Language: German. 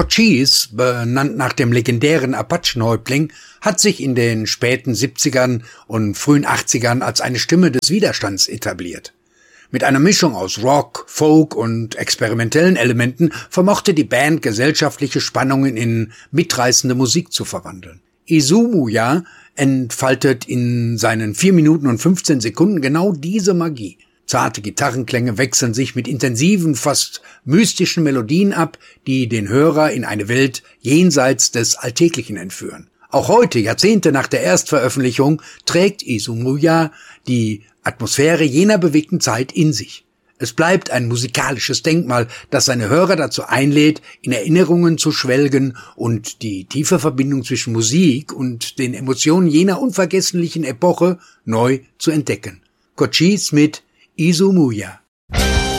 Cochise, benannt nach dem legendären Apachenhäuptling, hat sich in den späten 70ern und frühen 80ern als eine Stimme des Widerstands etabliert. Mit einer Mischung aus Rock, Folk und experimentellen Elementen vermochte die Band gesellschaftliche Spannungen in mitreißende Musik zu verwandeln. Izumuya entfaltet in seinen 4 Minuten und 15 Sekunden genau diese Magie. Zarte Gitarrenklänge wechseln sich mit intensiven, fast mystischen Melodien ab, die den Hörer in eine Welt jenseits des Alltäglichen entführen. Auch heute, Jahrzehnte nach der Erstveröffentlichung, trägt Izumuya die Atmosphäre jener bewegten Zeit in sich. Es bleibt ein musikalisches Denkmal, das seine Hörer dazu einlädt, in Erinnerungen zu schwelgen und die tiefe Verbindung zwischen Musik und den Emotionen jener unvergesslichen Epoche neu zu entdecken. Cochise mit Izumuya.